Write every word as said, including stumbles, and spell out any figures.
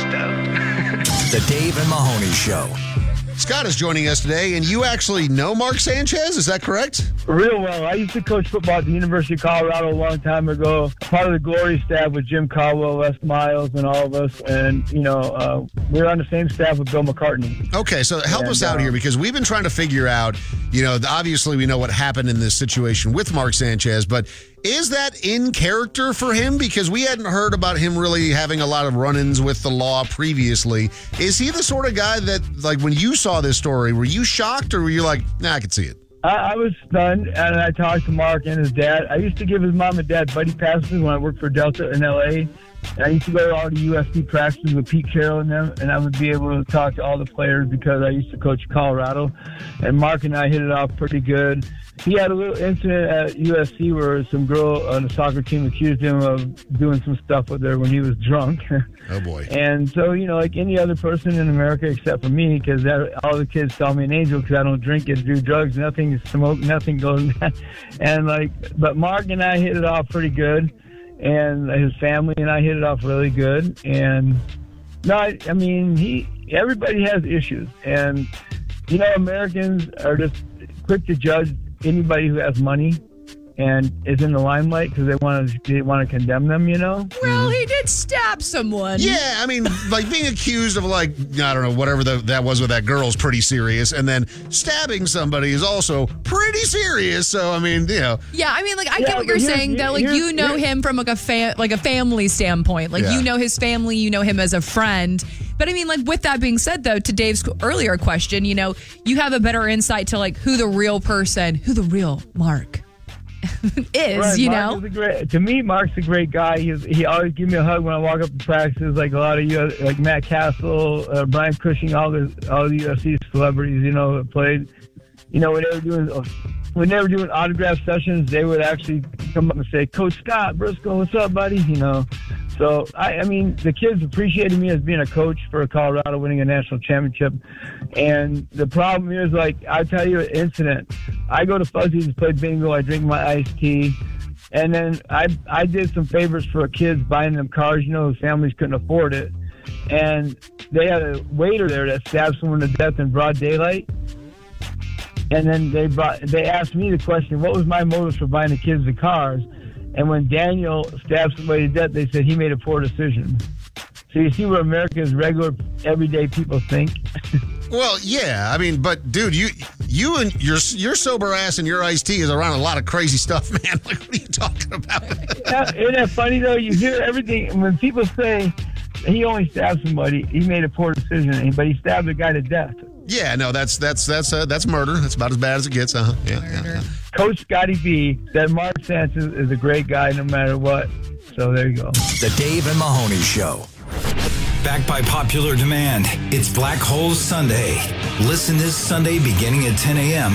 stuff. The Dave and Mahoney Show. Scott is joining us today, and you actually know Mark Sanchez, is that correct? Real well. I used to coach football at the University of Colorado a long time ago. Part of the Glory staff with Jim Caldwell, Les Miles, and all of us. And, you know, uh, we were on the same staff with Bill McCartney. Okay, so help and, us out uh, here, because we've been trying to figure out, you know, obviously we know what happened in this situation with Mark Sanchez, but is that in character for him? Because we hadn't heard about him really having a lot of run-ins with the law previously. Is he the sort of guy that, like, when you saw this story, were you shocked, or were you like, nah, I can see it? I, I was stunned, and I talked to Mark and his dad. I used to give his mom and dad buddy passes when I worked for Delta in L A, and I used to go to all the U S C practices with Pete Carroll and them, and I would be able to talk to all the players because I used to coach Colorado, and Mark and I hit it off pretty good. He had a little incident at U S C where some girl on the soccer team accused him of doing some stuff with her when he was drunk. Oh, boy. And so, you know, like any other person in America except for me, because all the kids call me an angel because I don't drink and do drugs, nothing, smoke, nothing goes. And, like, but Mark and I hit it off pretty good, and his family and I hit it off really good. And, no, I, I mean, he everybody has issues. And, you know, Americans are just quick to judge anybody who has money and is in the limelight because they want to they want to condemn them, you know? Well, he did stab someone. Yeah, I mean, like being accused of, like, I don't know, whatever the, that was with that girl is pretty serious. And then stabbing somebody is also pretty serious. So, I mean, you know. Yeah, I mean, like, I Yeah, get what you're but here's- saying, though. Like, here's- you know here's- him from, like, a fa- like a family standpoint. Like, Yeah. you know his family. You know him as a friend. But, I mean, like, with that being said, though, to Dave's earlier question, you know, you have a better insight to, like, who the real person, who the real Mark is, Right, you Mark know? is a great, to me, Mark's a great guy. He's, he always gives me a hug when I walk up to practices, like a lot of you, like Matt Castle, uh, Brian Cushing, all the all the U F C celebrities, you know, that played. You know, when they were doing when they were doing autograph sessions, they would actually come up and say, "Coach Scott Briscoe, what's up, buddy?" You know. So, I, I mean, the kids appreciated me as being a coach for Colorado winning a national championship. And the problem is, like, I'll tell you an incident. I go to Fuzzy's and play bingo. I drink my iced tea. And then I I did some favors for kids, buying them cars. You know, families couldn't afford it. And they had a waiter there that stabbed someone to death in broad daylight. And then they brought, they asked me the question, what was my motive for buying the kids the cars? And when Daniel stabbed somebody to death, they said he made a poor decision. So you see where America's regular, everyday people think. Well, yeah, I mean, but dude, you you and your your sober ass and your iced tea is around a lot of crazy stuff, man. Like, what are you talking about? Yeah, isn't that funny though? You hear everything when people say he only stabbed somebody, he made a poor decision, but he stabbed a guy to death. Yeah, no, that's that's that's uh, that's murder. That's about as bad as it gets, huh? Yeah, yeah, yeah. Coach Scotty B said Mark Sanchez is a great guy no matter what. So there you go. The Dave and Mahoney Show. Backed by popular demand, it's Black Hole Sunday. Listen this Sunday beginning at ten a.m.